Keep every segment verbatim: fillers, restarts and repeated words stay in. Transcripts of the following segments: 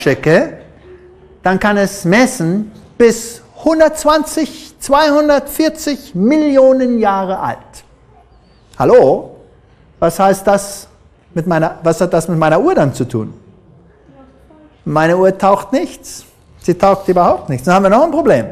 schicke, dann kann es messen bis hundertzwanzig, zweihundertvierzig Millionen Jahre alt. Hallo? Was heißt das mit meiner, was hat das mit meiner Uhr dann zu tun? Meine Uhr taucht nichts. Sie taugt überhaupt nichts. Dann haben wir noch ein Problem.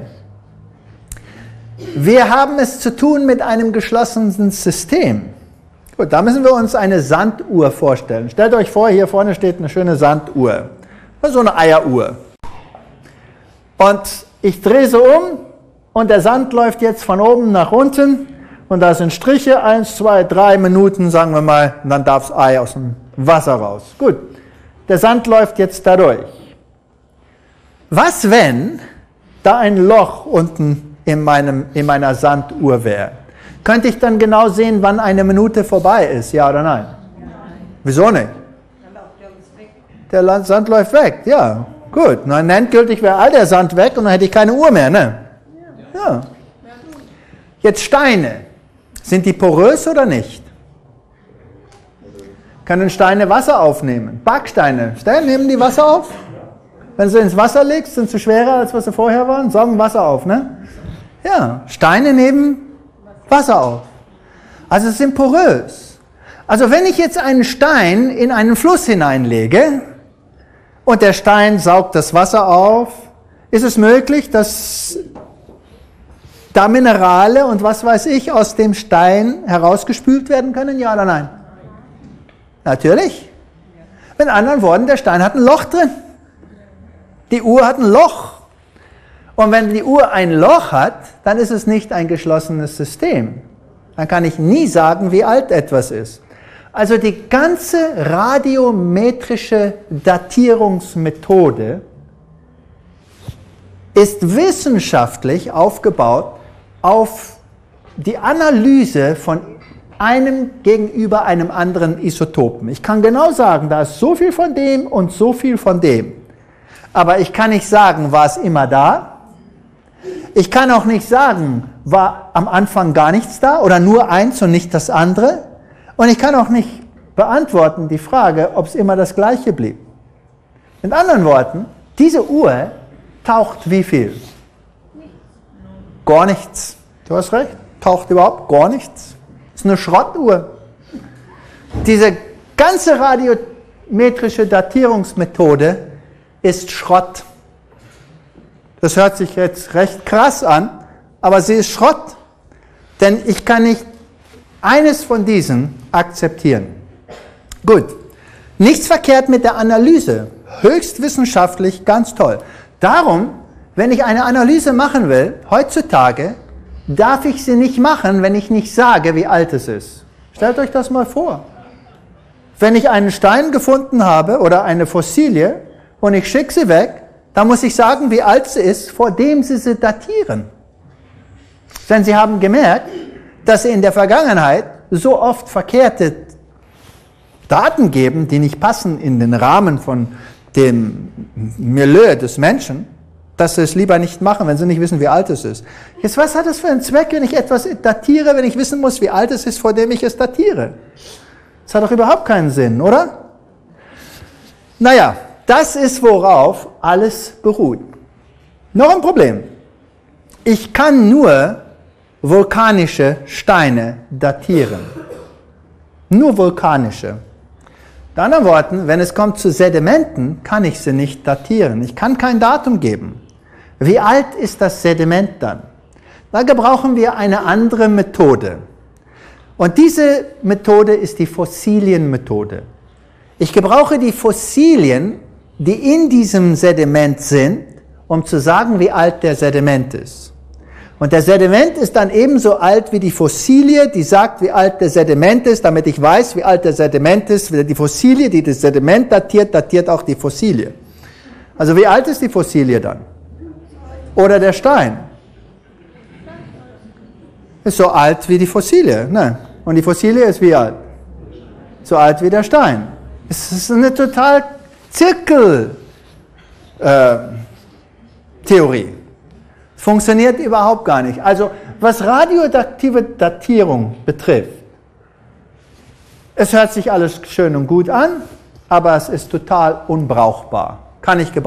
Wir haben es zu tun mit einem geschlossenen System. Gut, da müssen wir uns eine Sanduhr vorstellen. Stellt euch vor, hier vorne steht eine schöne Sanduhr. So eine Eieruhr. Und ich drehe sie um und der Sand läuft jetzt von oben nach unten und da sind Striche, eins, zwei, drei Minuten, sagen wir mal, und dann darf das Ei aus dem Wasser raus. Gut, der Sand läuft jetzt da durch. Was, wenn da ein Loch unten in, meinem, in meiner Sanduhr wäre? Könnte ich dann genau sehen, wann eine Minute vorbei ist, ja oder nein? Nein. Wieso nicht? Der Sand läuft weg, ja. Gut, dann endgültig wäre all der Sand weg und dann hätte ich keine Uhr mehr, ne? Ja. Jetzt Steine. Sind die porös oder nicht? Können Steine Wasser aufnehmen? Backsteine, nehmen die Wasser auf? Wenn du sie ins Wasser legst, sind sie schwerer, als was sie vorher waren, saugen Wasser auf, ne? Ja, Steine nehmen Wasser auf. Also sie sind porös. Also wenn ich jetzt einen Stein in einen Fluss hineinlege und der Stein saugt das Wasser auf, ist es möglich, dass da Minerale und was weiß ich aus dem Stein herausgespült werden können, ja oder nein? Natürlich. Mit anderen Worten, der Stein hat ein Loch drin. Die Uhr hat ein Loch. Und wenn die Uhr ein Loch hat, dann ist es nicht ein geschlossenes System. Dann kann ich nie sagen, wie alt etwas ist. Also die ganze radiometrische Datierungsmethode ist wissenschaftlich aufgebaut auf die Analyse von einem gegenüber einem anderen Isotopen. Ich kann genau sagen, da ist so viel von dem und so viel von dem. Aber ich kann nicht sagen, war es immer da? Ich kann auch nicht sagen, war am Anfang gar nichts da oder nur eins und nicht das andere? Und ich kann auch nicht beantworten die Frage, ob es immer das Gleiche blieb. Mit anderen Worten, diese Uhr taucht wie viel? Gar nichts. Du hast recht, taucht überhaupt gar nichts. Das ist eine Schrottuhr. Diese ganze radiometrische Datierungsmethode ist Schrott. Das hört sich jetzt recht krass an, aber sie ist Schrott. Denn ich kann nicht eines von diesen akzeptieren. Gut, nichts verkehrt mit der Analyse. Höchst wissenschaftlich, ganz toll. Darum, wenn ich eine Analyse machen will, heutzutage, darf ich sie nicht machen, wenn ich nicht sage, wie alt es ist. Stellt euch das mal vor. Wenn ich einen Stein gefunden habe oder eine Fossilie und ich schicke sie weg, dann muss ich sagen, wie alt sie ist, vor dem sie sie datieren. Denn sie haben gemerkt, dass sie in der Vergangenheit so oft verkehrte Daten geben, die nicht passen in den Rahmen von dem Milieu des Menschen, dass sie es lieber nicht machen, wenn sie nicht wissen, wie alt es ist. Jetzt, was hat das für einen Zweck, wenn ich etwas datiere, wenn ich wissen muss, wie alt es ist, vor dem ich es datiere? Das hat doch überhaupt keinen Sinn, oder? Naja, das ist, worauf alles beruht. Noch ein Problem. Ich kann nur vulkanische Steine datieren. Nur vulkanische. Mit anderen Worten, wenn es kommt zu Sedimenten, kann ich sie nicht datieren. Ich kann kein Datum geben. Wie alt ist das Sediment dann? Da gebrauchen wir eine andere Methode. Und diese Methode ist die Fossilienmethode. Ich gebrauche die Fossilien, die in diesem Sediment sind, um zu sagen, wie alt der Sediment ist. Und der Sediment ist dann ebenso alt wie die Fossilie, die sagt, wie alt der Sediment ist, damit ich weiß, wie alt der Sediment ist. Die Fossilie, die das Sediment datiert, datiert auch die Fossilie. Also wie alt ist die Fossilie dann? Oder der Stein? Ist so alt wie die Fossilie. Ne? Und die Fossilie ist wie alt? So alt wie der Stein. Es ist eine total Zirkel äh, Theorie. Funktioniert überhaupt gar nicht. Also was radioaktive Datierung betrifft, es hört sich alles schön und gut an, aber es ist total unbrauchbar. kann ich gebrauchen.